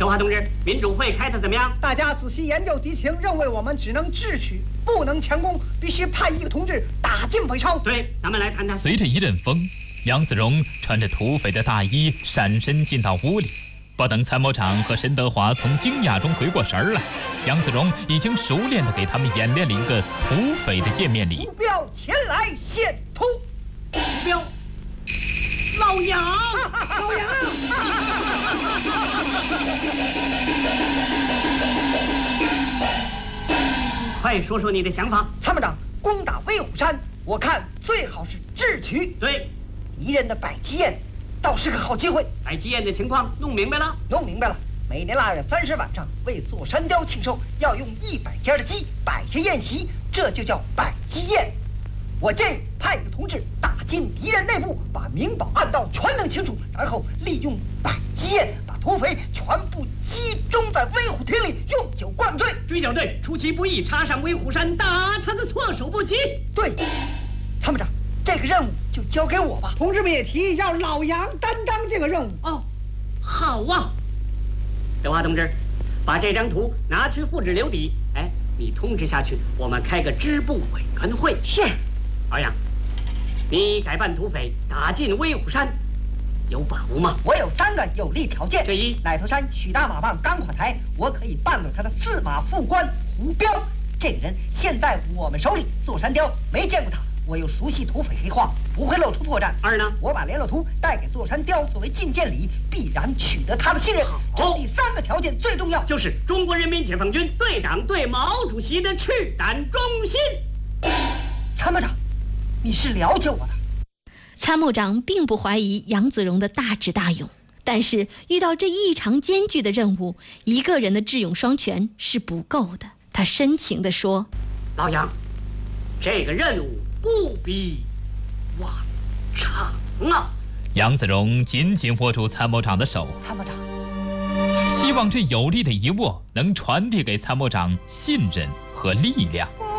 德华同志，民主会开得怎么样？ 大家仔细研究敌情，认为我们只能智取，不能强攻，必须派一个同志打进北超。 对，咱们来谈谈。 随着一阵风，杨子荣穿着土匪的大衣，闪身进到屋里。不等参谋长和申德华从惊讶中回过神来，杨子荣已经熟练地给他们演练了一个土匪的见面礼。 目标前来献土。 目标，老杨， 老杨。 快说说你的想法。 参谋长，攻打威虎山，我看最好是智取。 对， 敌人的百鸡宴倒是个好机会。 百鸡宴的情况弄明白了？ 弄明白了。每年腊月30晚上为座山雕庆寿，要用100家的鸡摆下宴席，这就叫百鸡宴。我建议派一个同志打进敌人内部，把明保暗道全弄清楚，然后利用百鸡宴把土匪全部集中在威虎亭里，用酒灌醉。 追剿队出其不意插上威虎山，打他个措手不及。 对，参谋长，这个任务就交给我吧。同志们也提议要老杨担当这个任务。 哦，好啊。德华同志，把这张图拿去复制留底。哎，你通知下去，我们开个支部委员会。 是。 老杨，你改扮土匪打进威虎山，有把握吗？ 我有3个有利条件。 这一， 奶头山许大马棒钢火台，我可以扮作他的4马副官胡彪。这个人现在我们手里，座山雕没见过他，我又熟悉土匪黑话，不会露出破绽。 2呢， 我把联络图带给座山雕作为觐见礼，必然取得他的信任。这第3个条件最重要， 就是中国人民解放军对党对毛主席的赤胆忠心。 参谋长，你是了解我的。 参谋长并不怀疑杨子荣的大智大勇，但是遇到这异常艰巨的任务，一个人的智勇双全是不够的。他深情地说：“ 老杨，这个任务不比往常啊。” 杨子荣紧紧握住参谋长的手， 参谋长， 希望这有力的一握能传递给参谋长信任和力量。